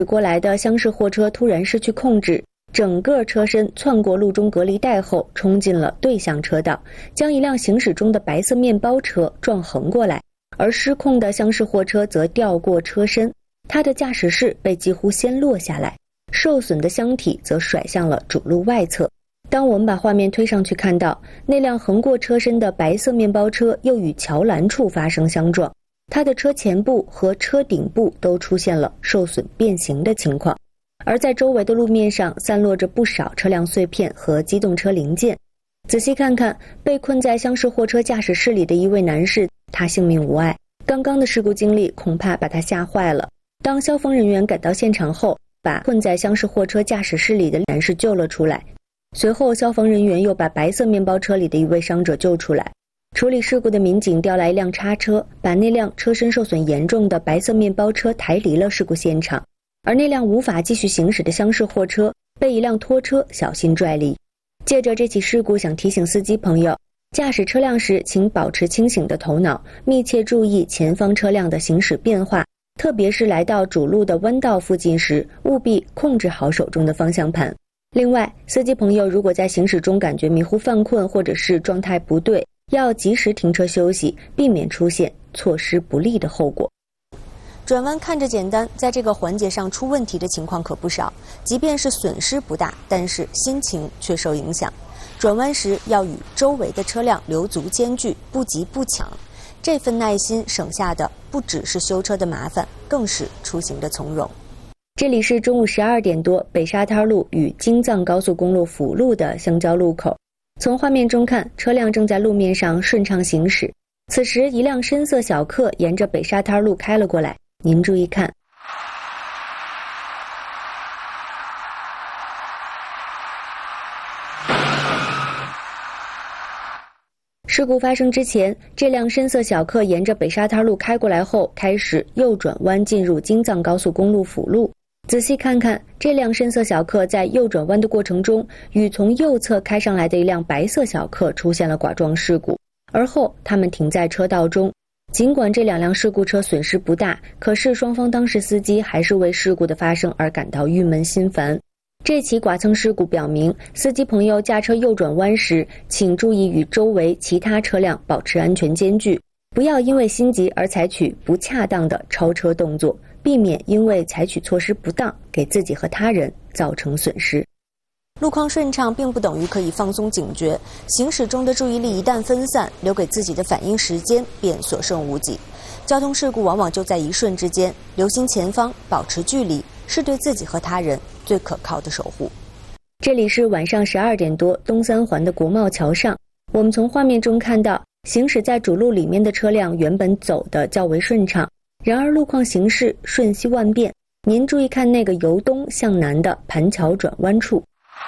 过来的厢式货车突然失去控制，整个车身窜过路中隔离带后，冲进了对向车道，将一辆行驶中的白色面包车撞横过来，而失控的厢式货车则掉过车身，它的驾驶室被几乎掀落下来，受损的箱体则甩向了主路外侧。当我们把画面推上去，看到那辆横过车身的白色面包车又与桥栏处发生相撞，它的车前部和车顶部都出现了受损变形的情况，而在周围的路面上散落着不少车辆碎片和机动车零件。仔细看看，被困在厢式货车驾驶室里的一位男士，他性命无碍，刚刚的事故经历恐怕把他吓坏了。当消防人员赶到现场后，把困在厢式货车驾驶室里的男士救了出来，随后消防人员又把白色面包车里的一位伤者救出来。处理事故的民警调来一辆叉车，把那辆车身受损严重的白色面包车抬离了事故现场，而那辆无法继续行驶的厢式货车被一辆拖车小心拽离。借着这起事故，想提醒司机朋友，驾驶车辆时请保持清醒的头脑，密切注意前方车辆的行驶变化，特别是来到主路的弯道附近时，务必控制好手中的方向盘。另外，司机朋友如果在行驶中感觉迷糊犯困或者是状态不对，要及时停车休息，避免出现错失不利的后果。转弯看着简单，在这个环节上出问题的情况可不少，即便是损失不大，但是心情却受影响。转弯时要与周围的车辆留足间距，不急不抢，这份耐心省下的不只是修车的麻烦，更是出行的从容。这里是中午12点多，北沙滩路与京藏高速公路辅路的相交路口。从画面中看，车辆正在路面上顺畅行驶。此时，一辆深色小客沿着北沙滩路开了过来。您注意看，事故发生之前，这辆深色小客沿着北沙滩路开过来后，开始右转弯进入京藏高速公路辅路。仔细看看，这辆深色小客在右转弯的过程中，与从右侧开上来的一辆白色小客出现了剐撞事故，而后他们停在车道中。尽管这两辆事故车损失不大，可是双方当事司机还是为事故的发生而感到郁闷心烦。这起剐蹭事故表明，司机朋友驾车右转弯时，请注意与周围其他车辆保持安全间距，不要因为心急而采取不恰当的超车动作，避免因为采取措施不当，给自己和他人造成损失。路况顺畅并不等于可以放松警觉，行驶中的注意力一旦分散，留给自己的反应时间便所剩无几。交通事故往往就在一瞬之间，留心前方，保持距离，是对自己和他人最可靠的守护。这里是晚上12点多，东三环的国贸桥上，我们从画面中看到，行驶在主路里面的车辆原本走得较为顺畅，然而路况形势瞬息万变。您注意看那个由东向南的盘桥转弯处，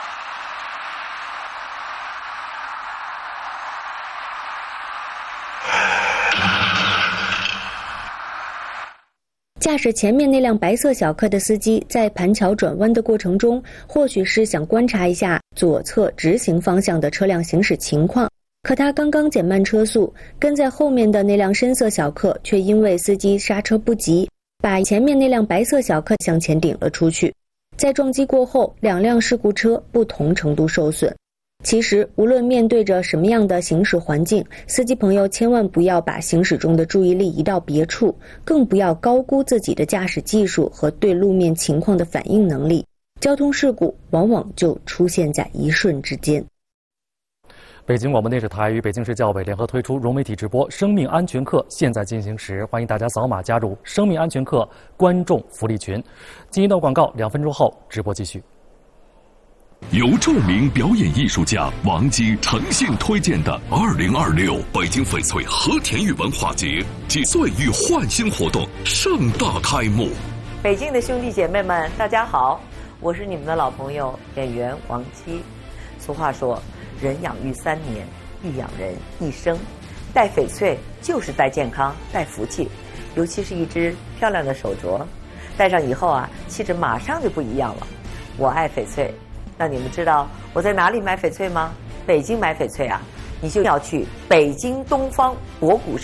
驾驶前面那辆白色小客的司机在盘桥转弯的过程中，或许是想观察一下左侧直行方向的车辆行驶情况，可他刚刚减慢车速，跟在后面的那辆深色小客却因为司机刹车不及，把前面那辆白色小客向前顶了出去。在撞击过后，两辆事故车不同程度受损。其实无论面对着什么样的行驶环境，司机朋友千万不要把行驶中的注意力移到别处，更不要高估自己的驾驶技术和对路面情况的反应能力。交通事故往往就出现在一瞬之间。 北京广播电视台与北京市教委联合推出融媒体直播生命安全课现在进行时，欢迎大家扫码加入生命安全课观众福利群。进一段广告，2分钟后直播继续。 由著名表演艺术家王姬诚信推荐的2026北京翡翠和田玉文化节及岁玉焕新活动盛大开幕。 北京的兄弟姐妹们，大家好，我是你们的老朋友演员王姬。俗话说，人养育3年，亦养人一生。戴翡翠就是戴健康，戴福气，尤其是一只漂亮的手镯，戴上以后啊，气质马上就不一样了。我爱翡翠。那你们知道我在哪里买翡翠吗？北京买翡翠啊，你就要去北京东方博古城。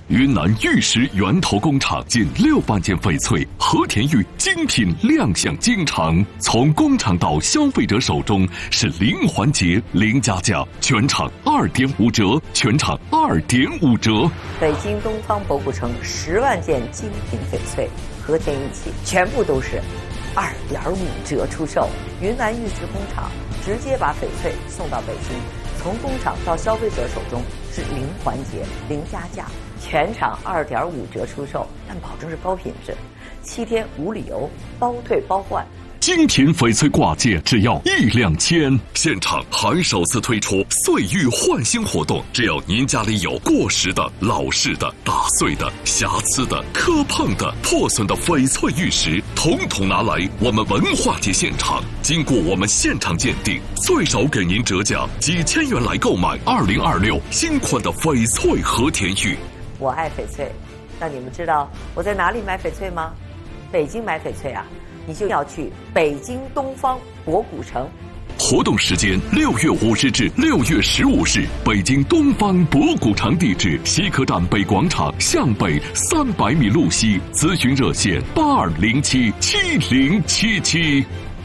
云南玉石源头工厂近6万件翡翠和田玉精品亮相京城，从工厂到消费者手中是零环节零加价，全场2.5折，全场2.5折。 北京东方博古城10万件精品翡翠和田玉器，全部都是2.5折出售。云南玉石工厂直接把翡翠送到北京，从工厂到消费者手中是零环节零加价，全场2.5折出售，但保证是高品质，7天无理由，包退包换。 精品翡翠挂件只要1两千，现场还首次推出岁玉换新活动，只要您家里有过时的、老式的、打碎的、瑕疵的、磕碰的、破损的翡翠玉石，统统拿来我们文化节现场，经过我们现场鉴定，最少给您折价几千元来购买2026新款的翡翠和田玉。 我爱翡翠，那你们知道我在哪里买翡翠吗？北京买翡翠啊，你就要去北京东方博古城。 活动时间6月5日至6月15日，北京东方博古城，地址西客站北广场向北300米路西，咨询热线82077077。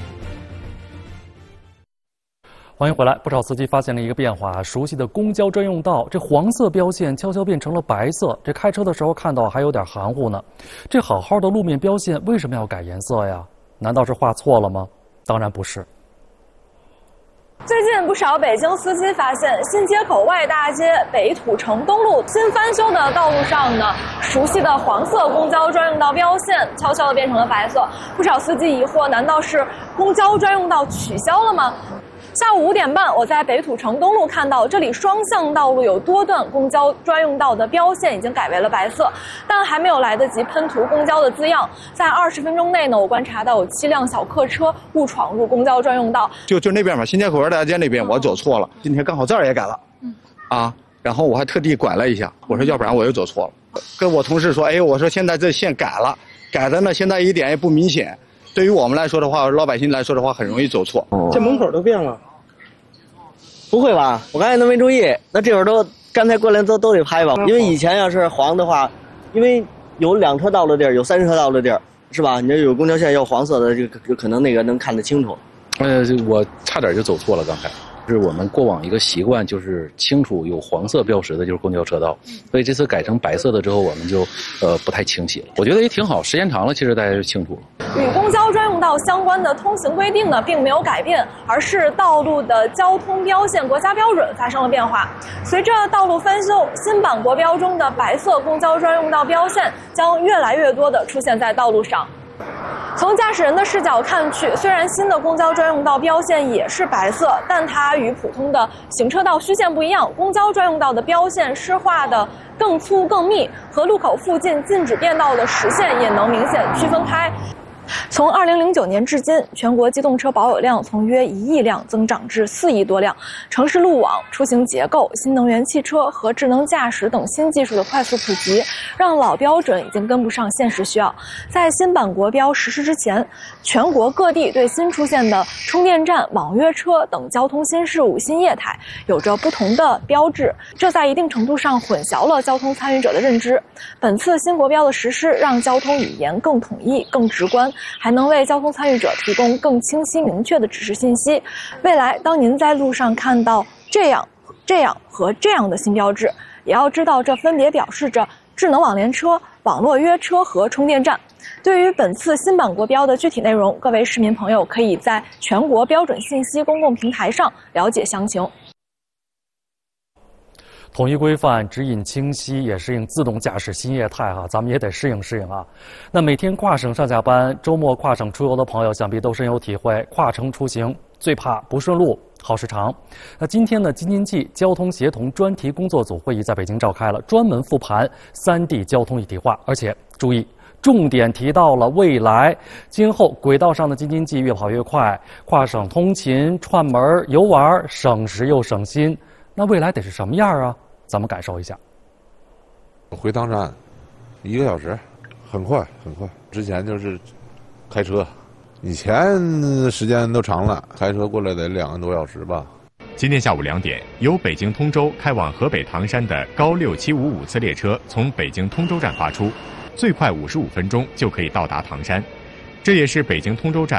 欢迎回来。不少司机发现了一个变化，熟悉的公交专用道，这黄色标线悄悄变成了白色，这开车的时候看到还有点含糊呢。这好好的路面标线为什么要改颜色呀？难道是画错了吗？当然不是。 最近不少北京司机发现，新街口外大街北土城东路新翻修的道路上呢，熟悉的黄色公交专用道标线悄悄地变成了白色。不少司机疑惑，难道是公交专用道取消了吗？下午5点半，我在北土城东路看到，这里双向道路有多段公交专用道的标线已经改为了白色，但还没有来得及喷涂公交的字样。在20分钟内呢，我观察到有7辆小客车误闯入公交专用道。 就那边嘛，新街口大街那边我走错了，今天刚好这儿也改了，然后我还特地拐了一下，我说要不然我又走错了。跟我同事说，我说现在这线改了，改的呢现在一点也不明显。对于我们来说的话，老百姓来说的话，很容易走错。 这门口都变了。不会吧？我刚才都没注意。那这会儿刚才过来都得拍吧？因为以前要是黄的话，因为有2车道的地儿，有3车道的地儿，是吧？你这有公交线要黄色的，这个可能那个能看得清楚。 我差点就走错了，刚才。是我们过往一个习惯，就是清楚有黄色标识的就是公交车道，所以这次改成白色的之后，我们就不太清晰了。我觉得也挺好，时间长了，其实大家就清楚了。 与公交专用道相关的通行规定呢，并没有改变，而是道路的交通标线国家标准发生了变化。随着道路翻修，新版国标中的白色公交专用道标线将越来越多地出现在道路上。从驾驶人的视角看去，虽然新的公交专用道标线也是白色，但它与普通的行车道虚线不一样，公交专用道的标线是画的更粗更密，和路口附近禁止变道的实线也能明显区分开。从2009年至今，全国机动车保有量从约1亿辆增长至4亿多辆。城市路网、出行结构、新能源汽车和智能驾驶等新技术的快速普及，让老标准已经跟不上现实需要。在新版国标实施之前，全国各地对新出现的充电站、网约车等交通新事物、新业态有着不同的标志，这在一定程度上混淆了交通参与者的认知。本次新国标的实施，让交通语言更统一、更直观，还能为交通参与者提供更清晰明确的指示信息。未来当您在路上看到这样和这样的新标志，也要知道这分别表示着智能网联车、网络约车和充电站。对于本次新版国标的具体内容，各位市民朋友可以在全国标准信息公共平台上了解详情。 统一规范、指引清晰，也适应自动驾驶新业态哈，咱们也得适应啊。那每天跨省上下班、周末跨省出游的朋友，想必都深有体会。跨城出行最怕不顺路、耗时长。那今天呢，京津冀交通协同专题工作组会议在北京召开了，专门复盘3地交通一体化，而且注意，重点提到了未来，今后轨道上的京津冀越跑越快，跨省通勤、串门游玩，省时又省心。那未来得是什么样啊？咱们感受一下。 回唐山1个小时，很快很快。之前就是开车，以前时间都长了，开车过来得2个多小时吧。 今天下午2点，由北京通州开往河北唐山的高6755次列车从北京通州站发出，最快55分钟就可以到达唐山。这也是北京通州站